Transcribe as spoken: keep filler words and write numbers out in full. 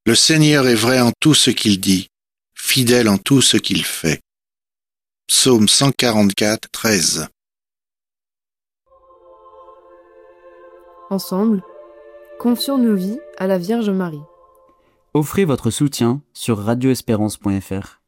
Le Seigneur est vrai en tout ce qu'il dit, fidèle en tout ce qu'il fait. Psaume cent quarante-quatre, treize. Ensemble, confions nos vies à la Vierge Marie. Offrez votre soutien sur radio espérance point f r.